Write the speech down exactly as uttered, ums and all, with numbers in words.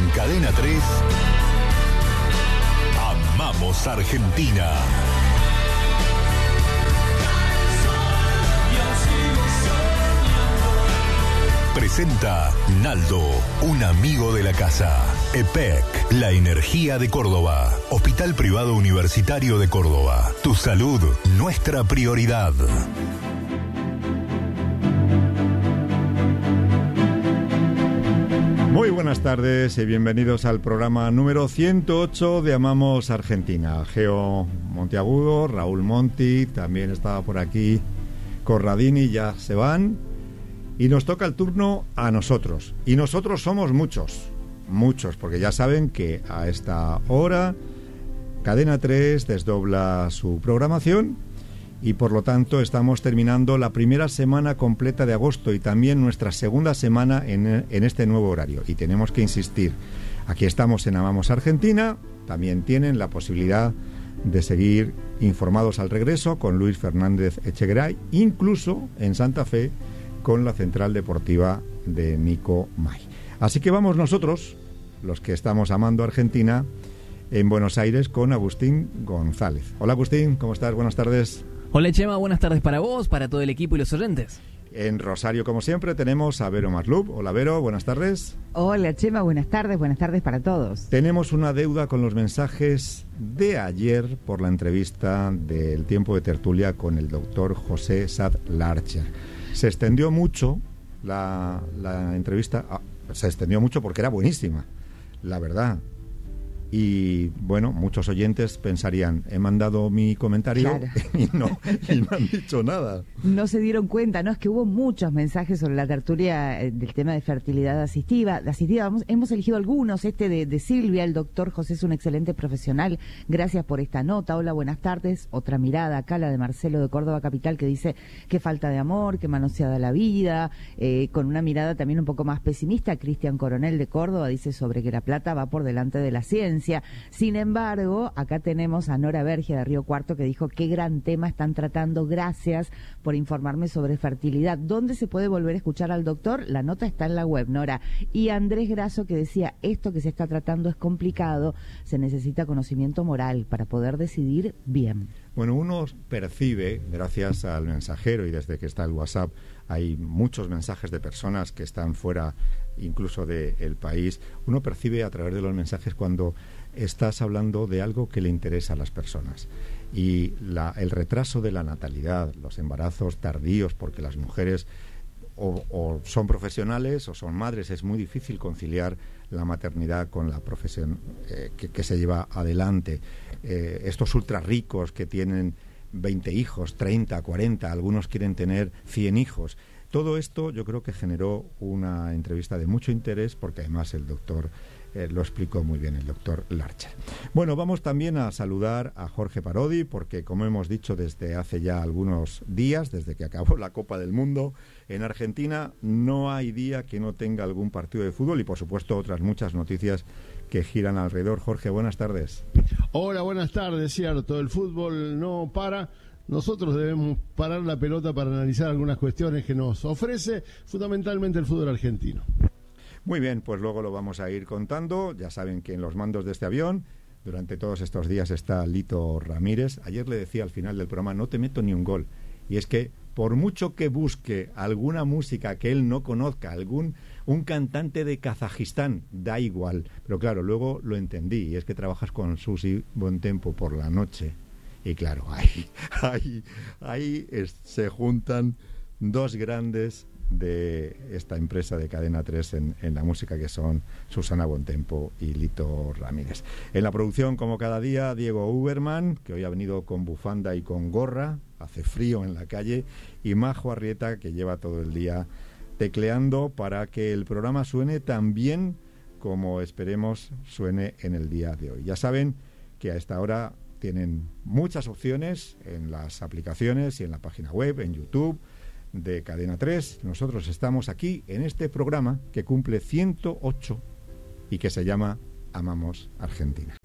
Cadena tres, amamos Argentina. Presenta Naldo, un amigo de la casa. E P E C, la energía de Córdoba. Hospital Privado Universitario de Córdoba. Tu salud, nuestra prioridad. Muy buenas tardes y bienvenidos al programa número ciento ocho de Amamos Argentina. Geo Monteagudo, Raúl Monti, también estaba por aquí Corradini, ya se van. Y nos toca el turno a nosotros. Y nosotros somos muchos, muchos, porque ya saben que a esta hora Cadena tres desdobla su programación y por lo tanto estamos terminando la primera semana completa de agosto y también nuestra segunda semana en, en este nuevo horario. Y tenemos que insistir, aquí estamos en Amamos Argentina, también tienen la posibilidad de seguir informados al regreso con Luis Fernández Echegaray, incluso en Santa Fe, con la Central Deportiva de Nico May. Así que vamos nosotros, los que estamos amando Argentina, en Buenos Aires con Agustín González. Hola Agustín, ¿cómo estás? Buenas tardes. Hola Chema, buenas tardes para vos, para todo el equipo y los oyentes. En Rosario, como siempre, tenemos a Vero Maslub. Hola Vero, buenas tardes. Hola Chema, buenas tardes, buenas tardes para todos. Tenemos una deuda con los mensajes de ayer por la entrevista del Tiempo de Tertulia con el doctor José Sad Larcher. Se extendió mucho la, la entrevista, ah, se extendió mucho porque era buenísima, la verdad. Y bueno, muchos oyentes pensarían, he mandado mi comentario, claro, y, no, y no han dicho nada. No se dieron cuenta, ¿no? Es que hubo muchos mensajes sobre la tertulia eh, del tema de fertilidad asistiva. asistiva. Hemos, hemos elegido algunos, este de, de Silvia, el doctor José es un excelente profesional, gracias por esta nota, hola, buenas tardes. Otra mirada acá, la de Marcelo de Córdoba Capital, que dice que falta de amor, que manoseada la vida, eh, con una mirada también un poco más pesimista. Cristian Coronel de Córdoba dice sobre que la plata va por delante de la ciencia. Sin embargo, acá tenemos a Nora Bergia de Río Cuarto que dijo qué gran tema están tratando, gracias por informarme sobre fertilidad. ¿Dónde se puede volver a escuchar al doctor? La nota está en la web, Nora. Y Andrés Grasso que decía, esto que se está tratando es complicado, se necesita conocimiento moral para poder decidir bien. Bueno, uno percibe, gracias al mensajero y desde que está el WhatsApp, hay muchos mensajes de personas que están fuera incluso del país, uno percibe a través de los mensajes cuando estás hablando de algo que le interesa a las personas. Y la, el retraso de la natalidad, los embarazos tardíos, porque las mujeres o, o son profesionales o son madres, es muy difícil conciliar la maternidad con la profesión eh, que, que se lleva adelante. Eh, estos ultra ricos que tienen veinte hijos, treinta, cuarenta, algunos quieren tener cien hijos. Todo esto yo creo que generó una entrevista de mucho interés porque además el doctor eh, lo explicó muy bien, el doctor Larcher. Bueno, vamos también a saludar a Jorge Parodi porque, como hemos dicho desde hace ya algunos días, desde que acabó la Copa del Mundo, en Argentina no hay día que no tenga algún partido de fútbol y por supuesto otras muchas noticias que giran alrededor. Jorge, buenas tardes. Hola, buenas tardes, cierto, el fútbol no para. Nosotros debemos parar la pelota para analizar algunas cuestiones que nos ofrece fundamentalmente el fútbol argentino. Muy bien, pues luego lo vamos a ir contando. Ya saben que en los mandos de este avión durante todos estos días está Lito Ramírez. Ayer le decía al final del programa, no te meto ni un gol. Y es que por mucho que busque alguna música que él no conozca, algún un cantante de Kazajistán, da igual. Pero claro, luego lo entendí, y es que trabajas con Susi Bontempo por la noche. Y claro, ahí, ahí, ahí es, se juntan dos grandes de esta empresa de Cadena tres en, en la música, que son Susana Bontempo y Lito Ramírez. En la producción, como cada día, Diego Uberman, que hoy ha venido con bufanda y con gorra, hace frío en la calle, y Majo Arrieta, que lleva todo el día tecleando para que el programa suene tan bien como esperemos suene en el día de hoy. Ya saben que a esta hora tienen muchas opciones en las aplicaciones y en la página web, en YouTube de Cadena tres. Nosotros estamos aquí en este programa que cumple ciento ocho y que se llama Amamos Argentina.